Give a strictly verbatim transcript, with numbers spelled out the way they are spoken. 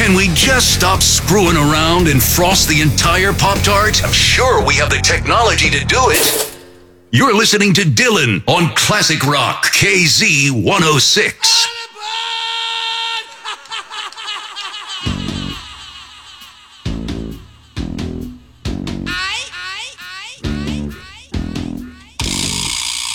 Can we just stop screwing around and frost the entire Pop-Tart? I'm sure we have the technology to do it. You're listening to Dylan on Classic Rock K Z one oh six.